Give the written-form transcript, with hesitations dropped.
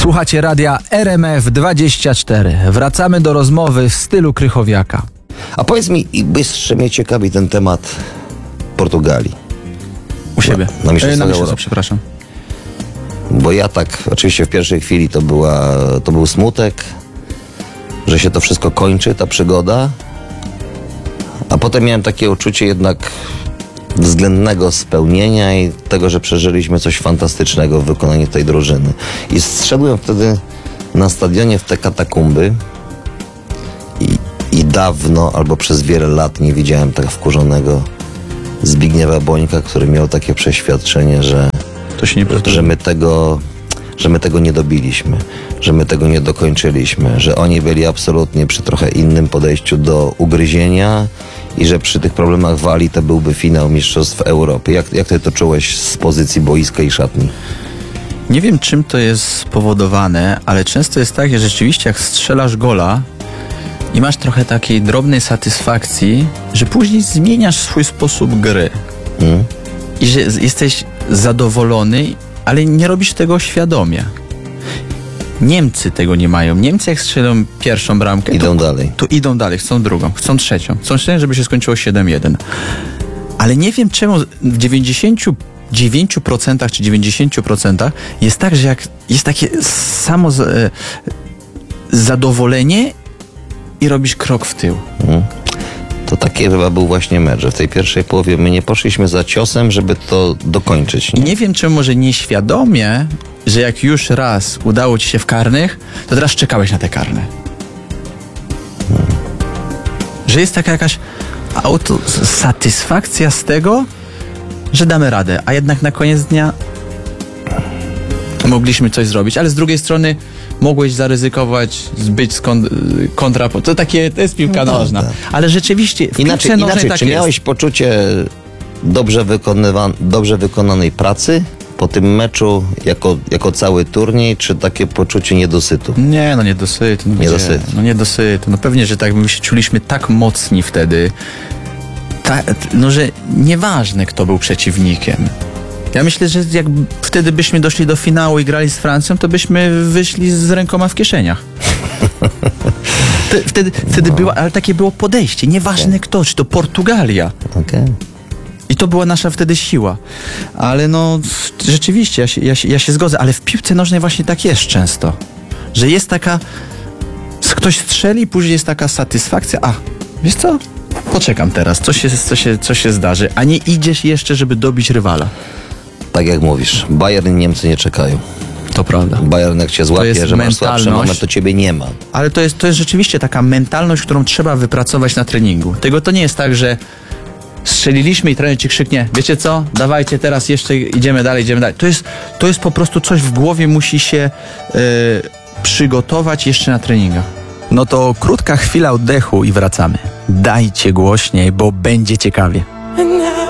Słuchacie radia RMF24. Wracamy do rozmowy w stylu Krychowiaka. A powiedz mi, jeszcze mnie ciekawi ten temat Portugalii. U siebie. Na Mistrzostwach Europy. Przepraszam. Bo ja tak, oczywiście w pierwszej chwili to był smutek, że się to wszystko kończy, ta przygoda. A potem miałem takie uczucie jednak względnego spełnienia i tego, że przeżyliśmy coś fantastycznego w wykonaniu tej drużyny. I zszedłem wtedy na stadionie w te katakumby i dawno, albo przez wiele lat nie widziałem tak wkurzonego Zbigniewa Bońka, który miał takie przeświadczenie, że To się nie powtórzy. że my tego nie dobiliśmy, że my tego nie dokończyliśmy, że oni byli absolutnie przy trochę innym podejściu do ugryzienia i że przy tych problemach Walii to byłby finał Mistrzostw Europy. Jak ty to czułeś z pozycji boiska i szatni? Nie wiem, czym to jest spowodowane, ale często jest tak, że rzeczywiście jak strzelasz gola i masz trochę takiej drobnej satysfakcji, że później zmieniasz swój sposób gry. I że jesteś zadowolony, ale nie robisz tego świadomie. Niemcy tego nie mają. Niemcy jak strzelą pierwszą bramkę, Idą dalej. to idą dalej, chcą drugą, chcą trzecią. Chcą trzecią, żeby się skończyło 7-1. Ale nie wiem czemu w 99% czy 90% jest tak, że jak jest takie samo zadowolenie i robisz krok w tył. To taki chyba był właśnie mecz, że w tej pierwszej połowie my nie poszliśmy za ciosem, żeby to dokończyć. I nie wiem, czemu może nieświadomie, że jak już raz udało ci się w karnych, to teraz czekałeś na te karne. Że jest taka jakaś satysfakcja z tego, że damy radę, a jednak na koniec dnia mogliśmy coś zrobić, ale z drugiej strony mogłeś zaryzykować, być kontra... To jest piłka nożna. Ale rzeczywiście w piłce nożnej tak czy jest. miałeś poczucie dobrze wykonanej pracy po tym meczu jako cały turniej, czy takie poczucie niedosytu? Nie, no niedosyt. Niedosyt. No pewnie, że tak my się czuliśmy tak mocni wtedy, że nieważne, kto był przeciwnikiem. Ja myślę, że jak wtedy byśmy doszli do finału i grali z Francją, to byśmy wyszli z rękoma w kieszeniach. Wtedy było, ale takie było podejście. Nieważne kto, czy to Portugalia. Okay. I to była nasza wtedy siła. Ale no, rzeczywiście, ja się zgodzę, ale w piłce nożnej właśnie tak jest często. Że jest taka... Ktoś strzeli, później jest taka satysfakcja. A, wiesz co? Poczekam teraz, co się zdarzy. A nie idziesz jeszcze, żeby dobić rywala. Tak jak mówisz, Bayern i Niemcy nie czekają. To prawda. Bayern jak cię złapie, że masz słabszy moment, to ciebie nie ma. Ale to jest rzeczywiście taka mentalność, którą trzeba wypracować na treningu. Tego to nie jest tak, że strzeliliśmy i trener ci krzyknie, wiecie co, dawajcie teraz jeszcze, idziemy dalej. To jest po prostu coś w głowie musi się przygotować jeszcze na treningach. No to krótka chwila oddechu i wracamy. Dajcie głośniej, bo będzie ciekawie.